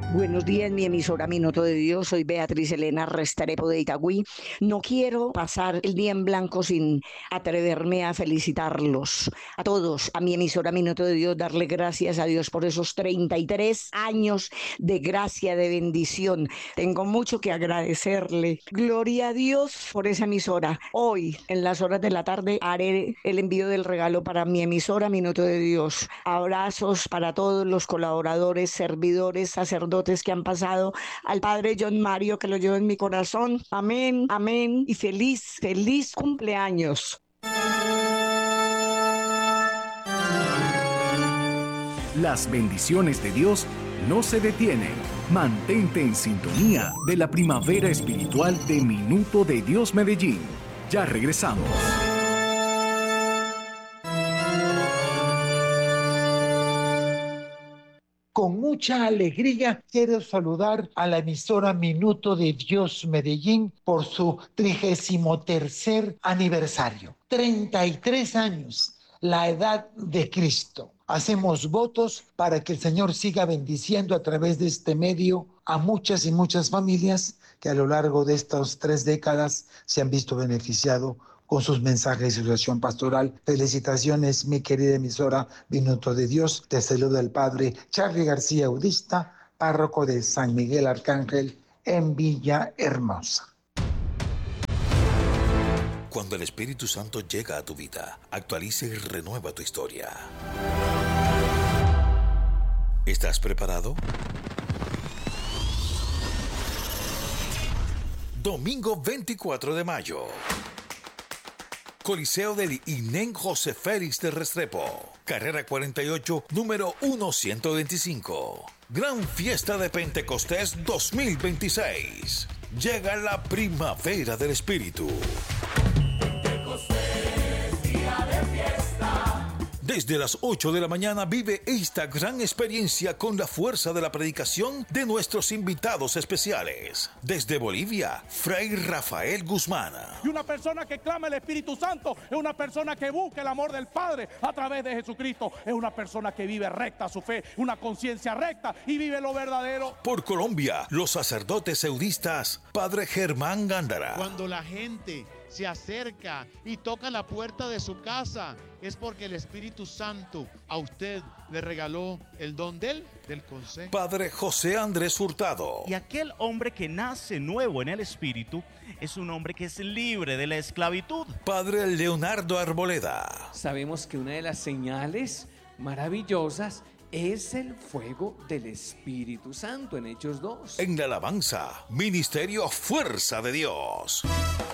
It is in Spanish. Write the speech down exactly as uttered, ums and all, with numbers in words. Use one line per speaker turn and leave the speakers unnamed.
Buenos días, mi emisora Minuto de Dios. Soy Beatriz Elena Restrepo de Itagüí. No quiero pasar el día en blanco sin atreverme a felicitarlos a todos, a mi emisora Minuto de Dios, darle gracias a Dios por esos treinta y tres años de gracia, de bendición. Tengo mucho que agradecerle. Gloria a Dios por esa emisora. Hoy, en las horas de la tarde, haré el envío del regalo para mi emisora Minuto de Dios. Abrazos para todos los colaboradores, servidores, sacerdotes que han pasado, al Padre John Mario, que lo llevo en mi corazón. Amén, amén y feliz, feliz cumpleaños.
Las bendiciones de Dios no se detienen. Mantente en sintonía de la primavera espiritual de Minuto de Dios Medellín. Ya regresamos.
Con mucha alegría quiero saludar a la emisora Minuto de Dios Medellín por su trigésimo tercer aniversario. treinta y tres años, la edad de Cristo. Hacemos votos para que el Señor siga bendiciendo a través de este medio a muchas y muchas familias que a lo largo de estas tres décadas se han visto beneficiados con sus mensajes y su acción pastoral. Felicitaciones, mi querida emisora Minuto de Dios. Te saluda el padre Charlie García Udista, párroco de San Miguel Arcángel en Villahermosa.
Cuando el Espíritu Santo llega a tu vida, actualiza y renueva tu historia. ¿Estás preparado? Domingo veinticuatro de mayo. Coliseo del Inén José Félix de Restrepo. Carrera cuarenta y ocho, número ciento veinticinco. Gran Fiesta de Pentecostés dos mil veintiséis. Llega la primavera del Espíritu. Desde las ocho de la mañana vive esta gran experiencia con la fuerza de la predicación de nuestros invitados especiales. Desde Bolivia, Fray Rafael Guzmán.
Y una persona que clama el Espíritu Santo es una persona que busca el amor del Padre a través de Jesucristo. Es una persona que vive recta su fe, una conciencia recta y vive lo verdadero.
Por Colombia, los sacerdotes eudistas, Padre Germán Gándara.
Cuando la gente se acerca y toca la puerta de su casa, es porque el Espíritu Santo a usted le regaló el don del, del consejo.
Padre José Andrés Hurtado.
Y aquel hombre que nace nuevo en el Espíritu es un hombre que es libre de la esclavitud.
Padre Leonardo Arboleda.
Sabemos que una de las señales maravillosas es el fuego del Espíritu Santo en Hechos dos.
En la alabanza, Ministerio Fuerza de Dios.